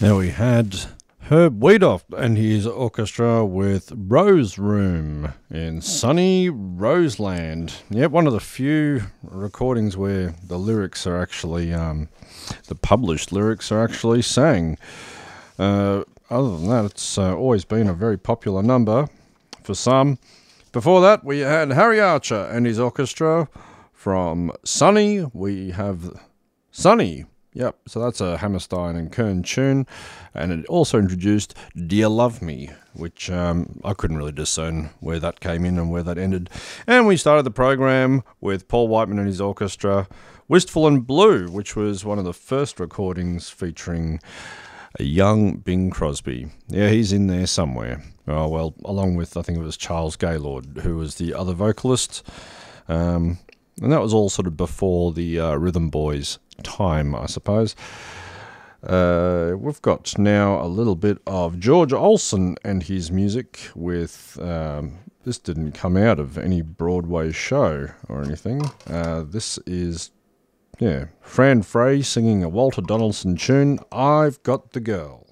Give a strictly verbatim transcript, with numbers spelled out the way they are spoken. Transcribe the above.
Now we had Herb Wiedoff and his orchestra with Rose Room in sunny Roseland. Yep, one of the few recordings where the lyrics are actually, um, the published lyrics are actually sang. Uh, other than that, it's uh, always been a very popular number for some. Before that, we had Harry Archer and his orchestra from Sunny. We have Sunny. Yep, so that's a Hammerstein and Kern tune, and it also introduced Dear Love Me, which um, I couldn't really discern where that came in and where that ended. And we started the program with Paul Whiteman and his orchestra, Wistful and Blue, which was one of the first recordings featuring a young Bing Crosby. Yeah, he's in there somewhere. Oh, well, along with, I think it was Charles Gaylord, who was the other vocalist. Um, and that was all sort of before the uh, Rhythm Boys time, I suppose. Uh, we've got now a little bit of George Olsen and his music with, um, this didn't come out of any Broadway show or anything. Uh, this is, yeah, Fran Frey singing a Walter Donaldson tune, I've Got the Girl.